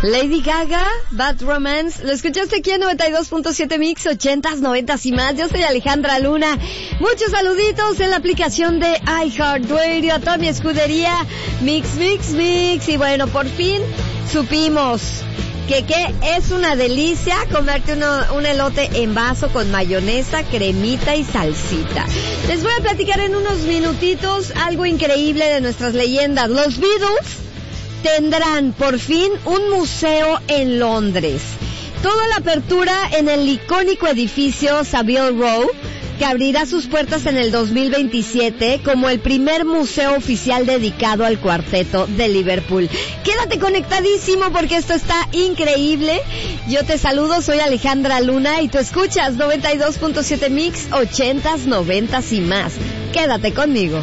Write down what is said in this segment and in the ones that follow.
Lady Gaga, Bad Romance. Lo escuchaste aquí en 92.7 Mix, 80s, 90s y más. Yo soy Alejandra Luna. Muchos saluditos en la aplicación de iHeartRadio, a toda mi escudería Mix. Y bueno, por fin supimos que es una delicia comerte un elote en vaso con mayonesa, cremita y salsita. Les voy a platicar en unos minutitos algo increíble de nuestras leyendas. Los Beatles tendrán por fin un museo en Londres. Toda la apertura en el icónico edificio Savile Row, que abrirá sus puertas en el 2027 como el primer museo oficial dedicado al cuarteto de Liverpool. Quédate conectadísimo porque esto está increíble. Yo te saludo, soy Alejandra Luna y tú escuchas 92.7 Mix, 80s, 90s y más. Quédate conmigo.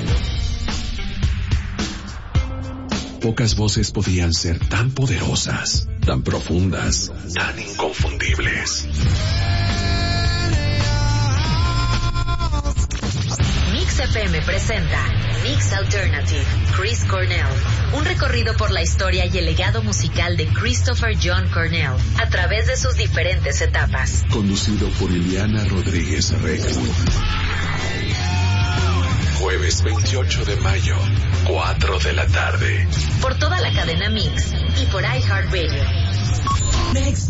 Pocas voces podían ser tan poderosas, tan profundas, tan inconfundibles. Mix FM presenta Mix Alternative, Chris Cornell. Un recorrido por la historia y el legado musical de Christopher John Cornell a través de sus diferentes etapas. Conducido por Ileana Rodríguez Recto. Jueves 28 de mayo, 4 de la tarde. Por toda la cadena Mix y por iHeartRadio. Mix.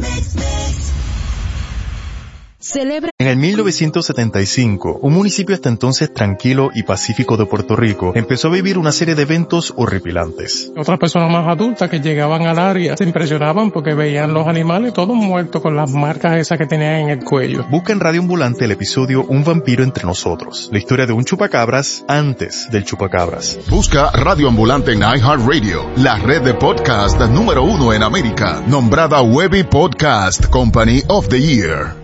Celebra. En el 1975, un municipio hasta entonces tranquilo y pacífico de Puerto Rico empezó a vivir una serie de eventos horripilantes. Otras personas más adultas que llegaban al área se impresionaban porque veían los animales todos muertos con las marcas esas que tenían en el cuello. Busca en Radio Ambulante el episodio Un vampiro entre nosotros, la historia de un chupacabras antes del chupacabras. Busca Radio Ambulante en iHeartRadio, la red de podcast número 1 en América, nombrada Webby Podcast Company of the Year.